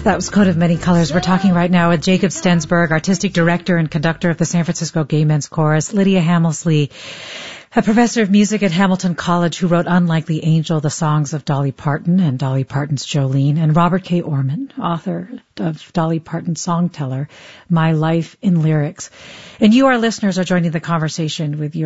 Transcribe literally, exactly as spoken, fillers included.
That was Coat of Many Colors. We're talking right now with Jacob Stensberg, artistic director and conductor of the San Francisco Gay Men's Chorus, Lydia Hammersley, a professor of music at Hamilton College who wrote Unlikely Angel, the songs of Dolly Parton and Dolly Parton's Jolene, and Robert K. Orman, author of Dolly Parton's Songteller, My Life in Lyrics. And you, our listeners, are joining the conversation with your